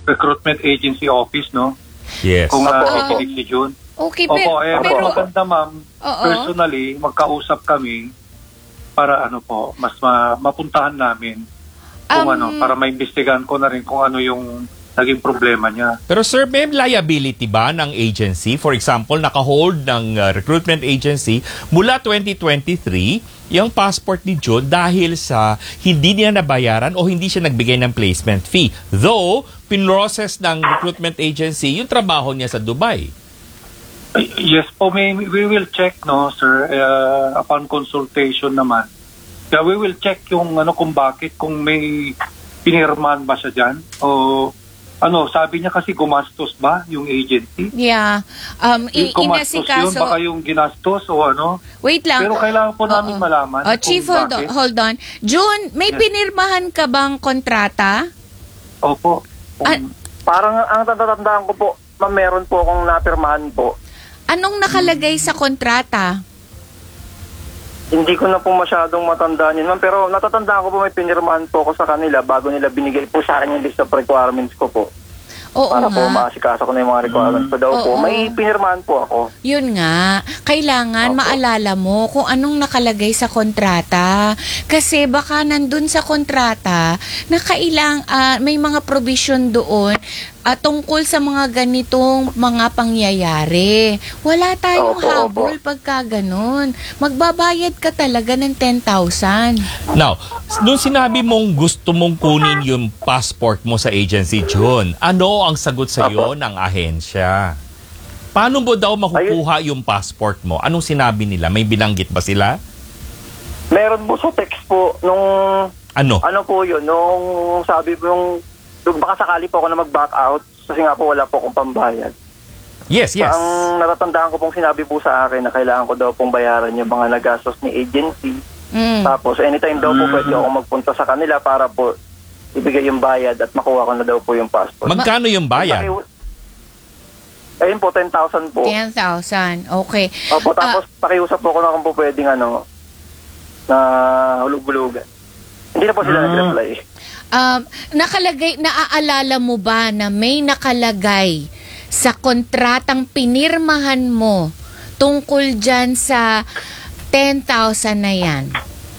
recruitment agency office, no? Yes. Kung Opo. nakikinig si June. Okay, Opo, pero maganda ma'am, Oo. personally, magkausap kami para mas mapuntahan namin kung para maimbestigahan ko na rin kung ano yung naging problema niya. Pero sir, may liability ba ng agency? For example, naka-hold ng recruitment agency mula 2023 yung passport ni June dahil sa hindi niya nabayaran o hindi siya nagbigay ng placement fee. Though, pinrocess ng recruitment agency yung trabaho niya sa Dubai. Yes po, we will check, no, sir, upon consultation naman. Kaya we will check yung kung bakit, kung may pinirmahan ba siya dyan o sabi niya kasi gumastos ba yung agency? yeah, Gumastos yun, baka yung ginastos o Wait lang. Pero kailangan po namin malaman Chief, kung bakit. hold on. June, may pinirmahan ka bang kontrata? Opo. Parang ang tatandaan ko po, ma'am, meron po akong napirmahan po. Anong nakalagay sa kontrata? Hindi ko na po masyadong matandaan yun, ma'am. Pero natatandaan ko po may pinirmahan po ako sa kanila bago nila binigay po sa akin yung list of requirements ko po. Oo Para nga. po maasikaso ko na yung mga requirements ko daw po. Oo. May pinirmahan po ako. Yun nga, kailangan Opo. maalala mo kung anong nakalagay sa kontrata. Kasi baka nandun sa kontrata na may mga provision doon tungkol sa mga ganitong mga pangyayari. Wala tayong Opo, habol pagka ganun. Magbabayad ka talaga ng 10,000. Now, nung sinabi mong gusto mong kunin yung passport mo sa agency, June, ano ang sagot sa iyo ng ahensya? Paano mo daw makukuha yung passport mo? Anong sinabi nila? May binanggit ba sila? Meron po sa text po nung Ano po yun, nung sabi po yung baka sakali po ako na mag-back out kasi nga po wala po akong pambayad. Yes. Ang natatandaan ko pong sinabi po sa akin na kailangan ko daw pong bayaran yung mga nagastos ni agency. Tapos anytime daw po pwede ako magpunta sa kanila para po ibigay yung bayad at makuha ko na daw po yung passport. Magkano yung bayad? Ayun po, 10,000 po. 10,000, okay. Opo, tapos pakiusap po ako na kung po pwedeng na hulug-hulugan. Hindi na po sila nag-reply. Naaalala mo ba na may nakalagay sa kontratang pinirmahan mo tungkol dyan sa 10,000 na yan?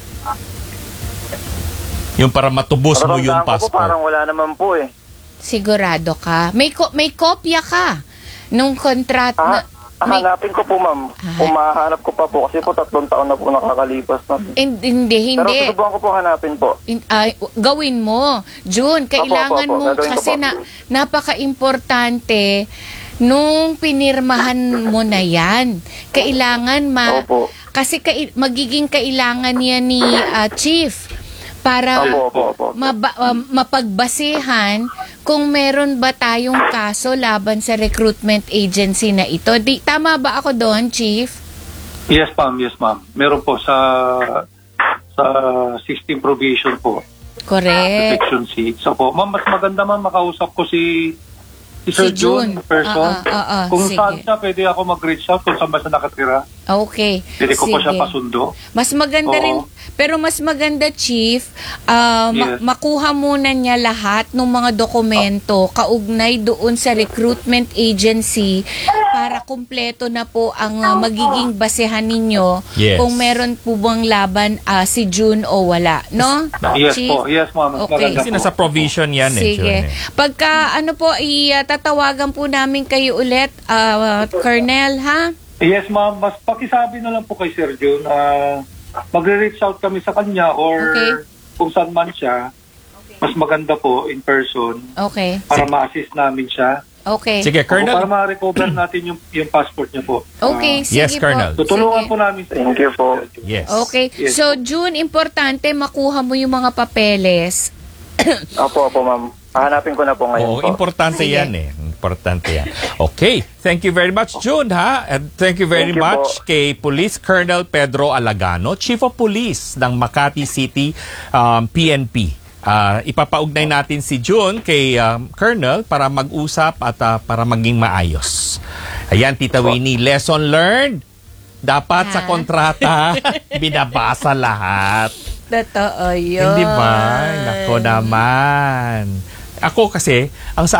Yung para matubos mo yung Natatandaan ko po, passport. parang wala naman po eh. Sigurado ka? May kopya ka nung kontrata. Hanapin ko po, ma'am. Kung mahanap ko pa po kasi po 3 taon na po nakakalipas na. Hindi. Pero susubukan ko po hanapin po. Gawin mo. June, kailangan Opo, mo gagawin ko kasi po. napaka-importante nung pinirmahan mo na yan. Kailangan Opo. kasi magiging kailangan yan ni Chief para Opo. mapagbasehan kung meron ba tayong kaso laban sa recruitment agency na ito. Tama ba ako doon, Chief? Yes, ma'am. Meron po sa system provision po. Correct. Section C. So po, ma'am, mas maganda makausap ko si Sir June person. Kung sige. saan siya, pwede ako mag-reach out kung saan ba siya nakatira. Okay. Pwede ko pa siya Sige. pasundo. Mas maganda Oo. rin, pero mas maganda, Chief, Yes. makuha muna niya lahat ng mga dokumento kaugnay doon sa recruitment agency para kumpleto na po ang magiging basehan ninyo Yes. kung meron po bang laban si June o wala. No? Yes Chief? po. Yes, ma'am. Mas Okay. maganda Kasi po. nasa provision yan Sige. June. Pagka tatawagan po namin kayo ulit, Colonel, ha? Yes, ma'am. Mas pakisabi na lang po kay Sir June. Magre-reach out kami sa kanya or Okay. kung saan man siya. Mas maganda po in person Okay. para ma-assist namin siya. Okay. Sige, Para Colonel. ma-recover natin yung passport niya po. Okay, sige Yes, po. Colonel. Tutulungan Sige. po namin. Thank you po. Yes. Okay. Yes. So, June, importante makuha mo yung mga papeles. Opo, ma'am. Hahanapin ko na po ngayon Oo, po. importante Sige. yan Importante yan. Okay. Thank you very much, June, ha? And thank you very Thank you much po. kay Police Colonel Pedro Alagano, Chief of Police ng Makati City PNP. Ipapaugnay natin si June kay Colonel para mag-usap at para maging maayos. Ayan, Tita Winnie, lesson learned. Dapat sa kontrata, binabasa lahat. Totoo yun. Hindi ba? Nako naman. Ako kasi, ang sa